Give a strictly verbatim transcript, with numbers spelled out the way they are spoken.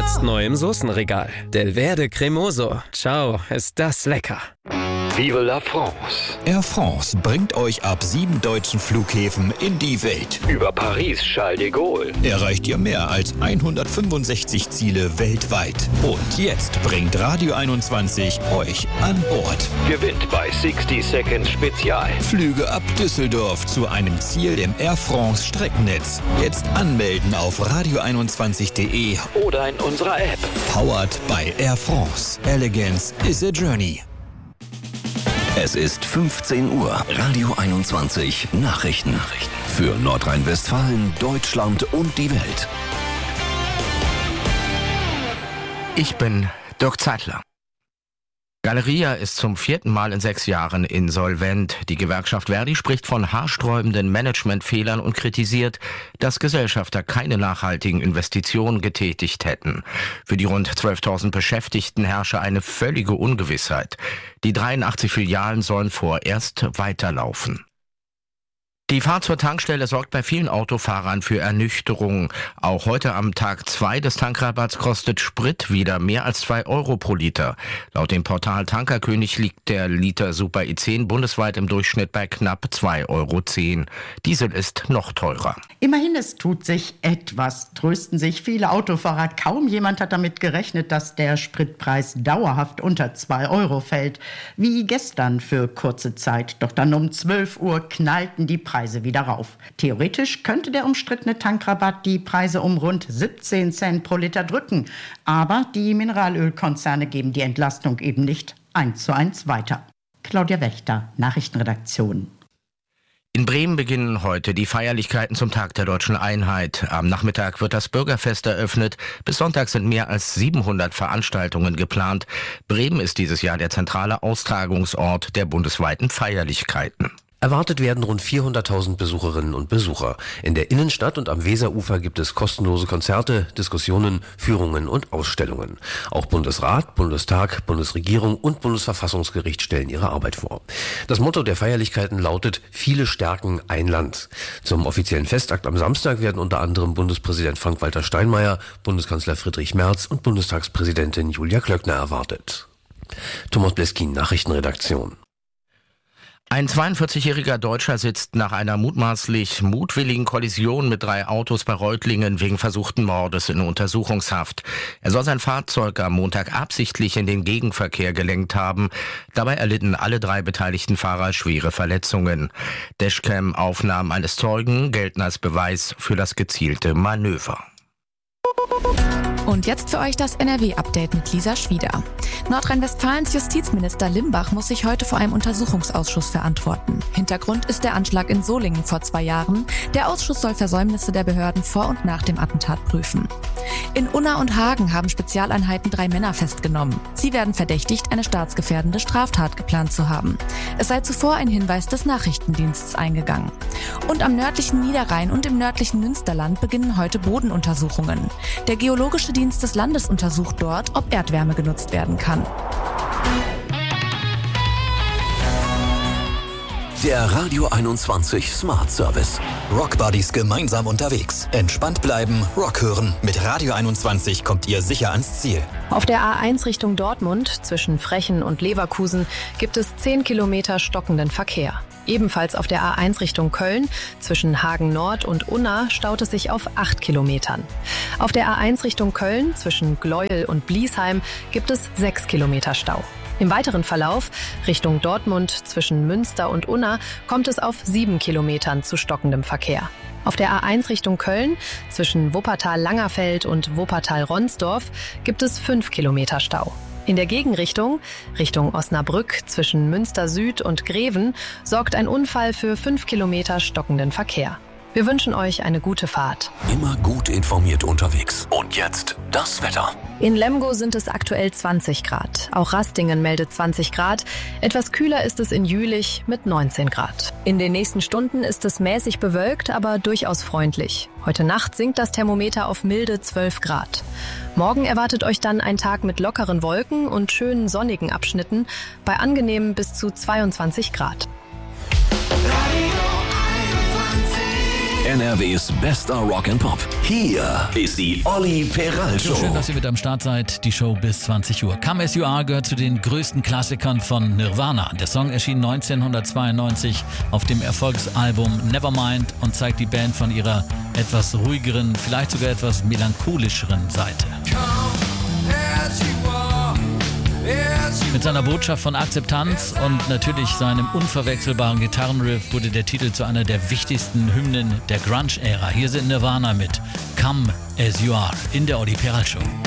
Jetzt neu im Soßenregal. Del Verde Cremoso. Ciao, ist das lecker. Vive la France. Air France bringt euch ab sieben deutschen Flughäfen in die Welt. Über Paris, Charles de Gaulle. Erreicht ihr mehr als hundertfünfundsechzig Ziele weltweit. Und jetzt bringt Radio einundzwanzig euch an Bord. Gewinnt bei sixty Seconds Spezial. Flüge ab Düsseldorf zu einem Ziel im Air France Streckennetz. Jetzt anmelden auf radio einundzwanzig punkt de oder in unserer App. Powered by Air France. Elegance is a journey. Es ist fünfzehn Uhr. Radio einundzwanzig Nachrichten. Für Nordrhein-Westfalen, Deutschland und die Welt. Ich bin Dirk Zeitler. Galeria ist zum vierten Mal in sechs Jahren insolvent. Die Gewerkschaft Verdi spricht von haarsträubenden Managementfehlern und kritisiert, dass Gesellschafter keine nachhaltigen Investitionen getätigt hätten. Für die rund zwölftausend Beschäftigten herrsche eine völlige Ungewissheit. Die dreiundachtzig Filialen sollen vorerst weiterlaufen. Die Fahrt zur Tankstelle sorgt bei vielen Autofahrern für Ernüchterung. Auch heute am Tag zwei des Tankrabatts kostet Sprit wieder mehr als zwei Euro pro Liter. Laut dem Portal Tankerkönig liegt der Liter Super I zehn bundesweit im Durchschnitt bei knapp zwei Euro zehn. Diesel ist noch teurer. Immerhin, es tut sich etwas, trösten sich viele Autofahrer. Kaum jemand hat damit gerechnet, dass der Spritpreis dauerhaft unter zwei Euro fällt. Wie gestern für kurze Zeit. Doch dann um zwölf Uhr knallten die Preise wieder rauf. Theoretisch könnte der umstrittene Tankrabatt die Preise um rund siebzehn Cent pro Liter drücken. Aber die Mineralölkonzerne geben die Entlastung eben nicht eins zu eins weiter. Claudia Wächter, Nachrichtenredaktion. In Bremen beginnen heute die Feierlichkeiten zum Tag der Deutschen Einheit. Am Nachmittag wird das Bürgerfest eröffnet. Bis Sonntag sind mehr als siebenhundert Veranstaltungen geplant. Bremen ist dieses Jahr der zentrale Austragungsort der bundesweiten Feierlichkeiten. Erwartet werden rund vierhunderttausend Besucherinnen und Besucher. In der Innenstadt und am Weserufer gibt es kostenlose Konzerte, Diskussionen, Führungen und Ausstellungen. Auch Bundesrat, Bundestag, Bundesregierung und Bundesverfassungsgericht stellen ihre Arbeit vor. Das Motto der Feierlichkeiten lautet: Viele stärken ein Land. Zum offiziellen Festakt am Samstag werden unter anderem Bundespräsident Frank-Walter Steinmeier, Bundeskanzler Friedrich Merz und Bundestagspräsidentin Julia Klöckner erwartet. Thomas Bleskin, Nachrichtenredaktion. Ein zweiundvierzigjähriger Deutscher sitzt nach einer mutmaßlich mutwilligen Kollision mit drei Autos bei Reutlingen wegen versuchten Mordes in Untersuchungshaft. Er soll sein Fahrzeug am Montag absichtlich in den Gegenverkehr gelenkt haben. Dabei erlitten alle drei beteiligten Fahrer schwere Verletzungen. Dashcam-Aufnahmen eines Zeugen gelten als Beweis für das gezielte Manöver. Und jetzt für euch das N R W-Update mit Lisa Schwieder. Nordrhein-Westfalens Justizminister Limbach muss sich heute vor einem Untersuchungsausschuss verantworten. Hintergrund ist der Anschlag in Solingen vor zwei Jahren. Der Ausschuss soll Versäumnisse der Behörden vor und nach dem Attentat prüfen. In Unna und Hagen haben Spezialeinheiten drei Männer festgenommen. Sie werden verdächtigt, eine staatsgefährdende Straftat geplant zu haben. Es sei zuvor ein Hinweis des Nachrichtendienstes eingegangen. Und am nördlichen Niederrhein und im nördlichen Münsterland beginnen heute Bodenuntersuchungen. Der Geologische Dienst des Landes untersucht dort, ob Erdwärme genutzt werden kann. Der Radio einundzwanzig Smart Service. Rockbuddies gemeinsam unterwegs. Entspannt bleiben, Rock hören. Mit Radio einundzwanzig kommt ihr sicher ans Ziel. Auf der A eins Richtung Dortmund zwischen Frechen und Leverkusen gibt es zehn Kilometer stockenden Verkehr. Ebenfalls auf der A eins Richtung Köln zwischen Hagen Nord und Unna staut es sich auf acht Kilometern. Auf der A eins Richtung Köln zwischen Gleuel und Bliesheim gibt es sechs Kilometer Stau. Im weiteren Verlauf Richtung Dortmund zwischen Münster und Unna kommt es auf sieben Kilometern zu stockendem Verkehr. Auf der A eins Richtung Köln zwischen Wuppertal-Langerfeld und Wuppertal-Ronsdorf gibt es fünf Kilometer Stau. In der Gegenrichtung, Richtung Osnabrück zwischen Münster Süd und Greven, sorgt ein Unfall für fünf Kilometer stockenden Verkehr. Wir wünschen euch eine gute Fahrt. Immer gut informiert unterwegs. Und jetzt das Wetter. In Lemgo sind es aktuell zwanzig Grad. Auch Rastingen meldet zwanzig Grad. Etwas kühler ist es in Jülich mit neunzehn Grad. In den nächsten Stunden ist es mäßig bewölkt, aber durchaus freundlich. Heute Nacht sinkt das Thermometer auf milde zwölf Grad. Morgen erwartet euch dann ein Tag mit lockeren Wolken und schönen sonnigen Abschnitten bei angenehmen bis zu zweiundzwanzig Grad. Radio einundzwanzig N R Ws bester Rock and Pop. Hier ist die Olli Peral Show. Schön, dass ihr mit am Start seid. Die Show bis zwanzig Uhr. Come As You Are gehört zu den größten Klassikern von Nirvana. Der Song erschien neunzehnhundertzweiundneunzig auf dem Erfolgsalbum Nevermind und zeigt die Band von ihrer etwas ruhigeren, vielleicht sogar etwas melancholischeren Seite. Mit seiner Botschaft von Akzeptanz und natürlich seinem unverwechselbaren Gitarrenriff wurde der Titel zu einer der wichtigsten Hymnen der Grunge-Ära. Hier sind Nirvana mit Come As You Are in der Olli Peral Show.